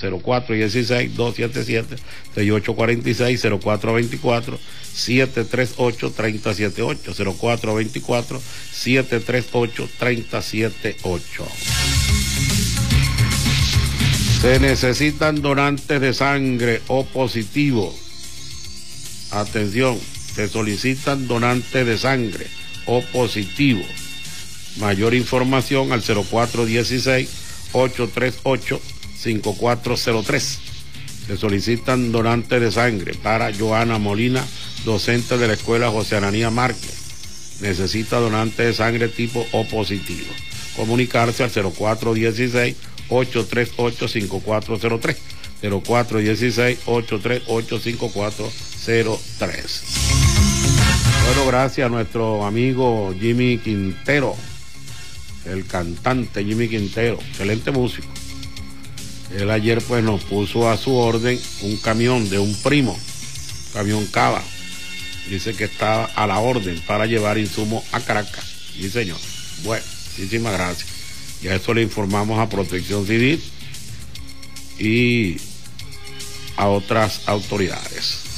0416-277-6846, 0424-738-3078, 0424-738-3078. Se necesitan donantes de sangre O positivo. Atención, se solicitan donantes de sangre O positivo. Mayor información al 0416-838-5403. Se solicitan donantes de sangre para Joana Molina, docente de la Escuela José Ananías Márquez. Necesita donante de sangre tipo O positivo. Comunicarse al 0416-838-5403. 0416-838-5403. Bueno, gracias a nuestro amigo Jimmy Quintero, el cantante Jimmy Quintero, excelente músico. Él ayer pues nos puso a su orden un camión de un primo, camión Cava. Dice que está a la orden para llevar insumos a Caracas. Sí, señor. Bueno, muchísimas gracias. Ya eso le informamos a Protección Civil y a otras autoridades.